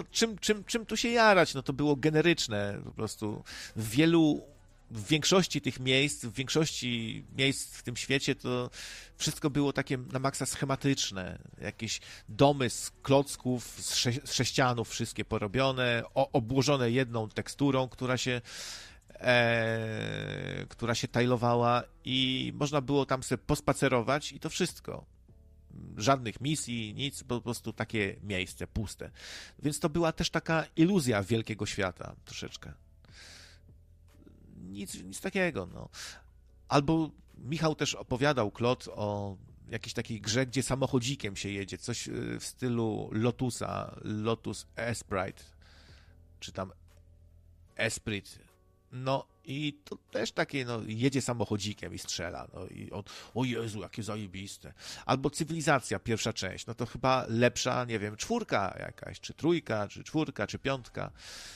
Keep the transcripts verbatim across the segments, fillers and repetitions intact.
no czym, czym, czym tu się jarać? No to było generyczne po prostu. W wielu, w większości tych miejsc, w większości miejsc w tym świecie to wszystko było takie na maksa schematyczne. Jakieś domy z klocków, z, sze, z sześcianów wszystkie porobione, o, obłożone jedną teksturą, która się e, która się tajlowała i można było tam sobie pospacerować i to wszystko. Żadnych misji, nic, po prostu takie miejsce puste. Więc to była też taka iluzja wielkiego świata, troszeczkę. Nic, nic takiego, no. Albo Michał też opowiadał, Klot, o jakiejś takiej grze, gdzie samochodzikiem się jedzie, coś w stylu Lotusa, Lotus Esprit, czy tam Esprit. No i to też takie, no, jedzie samochodzikiem i strzela, no i on, o Jezu, jakie zajebiste. Albo Cywilizacja, pierwsza część, no to chyba lepsza, nie wiem, czwórka jakaś, czy trójka, czy czwórka, czy piątka.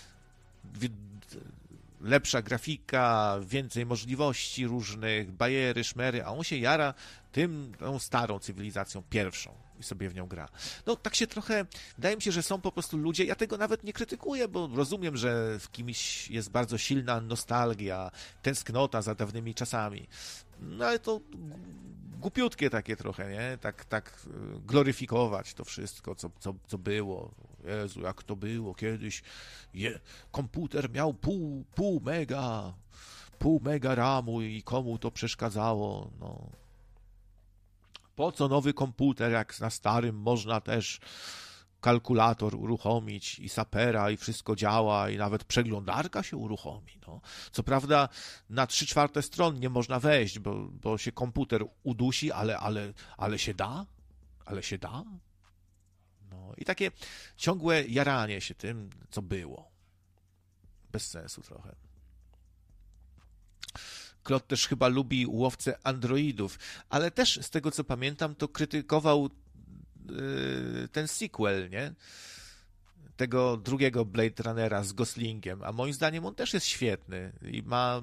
Lepsza grafika, więcej możliwości różnych, bajery, szmery, a on się jara tym, tą starą Cywilizacją, pierwszą i sobie w nią gra. No tak się trochę, wydaje mi się, że są po prostu ludzie, ja tego nawet nie krytykuję, bo rozumiem, że w kimś jest bardzo silna nostalgia, tęsknota za dawnymi czasami, no ale to głupiutkie takie trochę, nie? Tak, tak gloryfikować to wszystko, co, co, co było. Jezu, jak to było kiedyś. Je, komputer miał pół, pół mega, pół mega ramu i komu to przeszkadzało, no. Po co nowy komputer, jak na starym można też kalkulator uruchomić i sapera i wszystko działa i nawet przeglądarka się uruchomi. No. Co prawda na trzy czwarte stron nie można wejść, bo, bo się komputer udusi, ale, ale, ale się da? Ale się da? No i takie ciągłe jaranie się tym, co było. Bez sensu trochę. Klot też chyba lubi Łowcę androidów, ale też z tego co pamiętam, to krytykował yy, ten sequel, nie? Tego drugiego Blade Runnera z Goslingiem, a moim zdaniem on też jest świetny i ma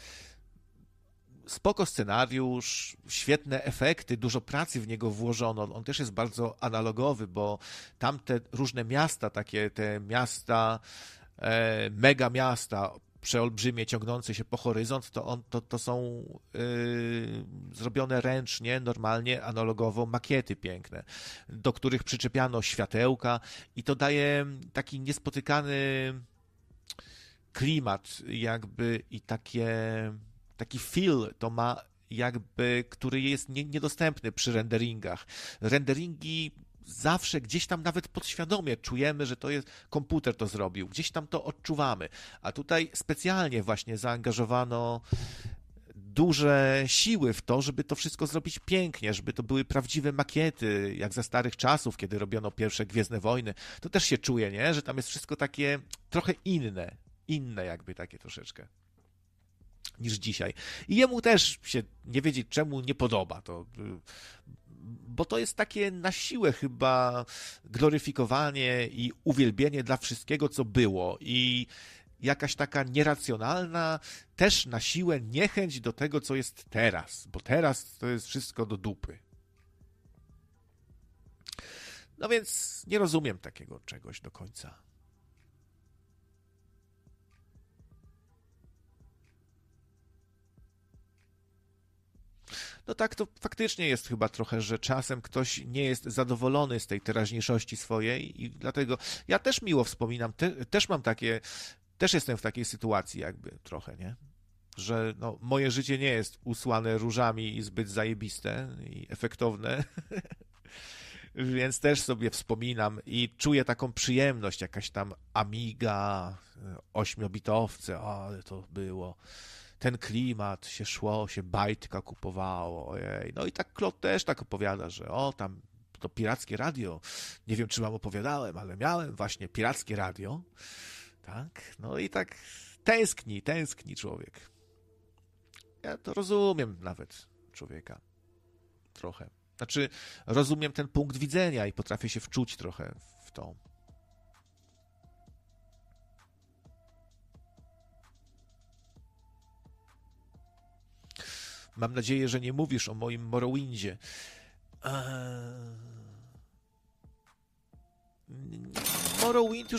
spoko scenariusz, świetne efekty, dużo pracy w niego włożono. On też jest bardzo analogowy, bo tamte różne miasta, takie te miasta, e, mega miasta, przeolbrzymie, ciągnące się po horyzont, to, on, to, to są yy, zrobione ręcznie, normalnie, analogowo, makiety piękne, do których przyczepiano światełka i to daje taki niespotykany klimat jakby i takie, taki feel to ma jakby, który jest nie, niedostępny przy renderingach. Renderingi zawsze gdzieś tam nawet podświadomie czujemy, że to jest komputer to zrobił, gdzieś tam to odczuwamy, a tutaj specjalnie właśnie zaangażowano duże siły w to, żeby to wszystko zrobić pięknie, żeby to były prawdziwe makiety, jak za starych czasów, kiedy robiono pierwsze Gwiezdne Wojny. To też się czuje, nie? Że tam jest wszystko takie trochę inne, inne jakby takie troszeczkę niż dzisiaj. I jemu też się nie wiedzieć czemu nie podoba to, bo to jest takie na siłę chyba gloryfikowanie i uwielbienie dla wszystkiego, co było i jakaś taka nieracjonalna, też na siłę niechęć do tego, co jest teraz, bo teraz to jest wszystko do dupy. No więc nie rozumiem takiego czegoś do końca. No tak, to faktycznie jest chyba trochę, że czasem ktoś nie jest zadowolony z tej teraźniejszości swojej i dlatego ja też miło wspominam, te, też mam takie, też jestem w takiej sytuacji jakby trochę, nie? Że no, moje życie nie jest usłane różami i zbyt zajebiste i efektowne, więc też sobie wspominam i czuję taką przyjemność, jakaś tam Amiga, ośmiobitowce, ale to było... Ten klimat, się szło, się bajtka kupowało, ojej. No i tak Klot też tak opowiada, że o, tam to pirackie radio, nie wiem, czy wam opowiadałem, ale miałem właśnie pirackie radio, tak? No i tak tęskni, tęskni człowiek. Ja to rozumiem nawet człowieka. Trochę. Znaczy, rozumiem ten punkt widzenia i potrafię się wczuć trochę w to. Mam nadzieję, że nie mówisz o moim Morrowindzie. Eee... Morrowind już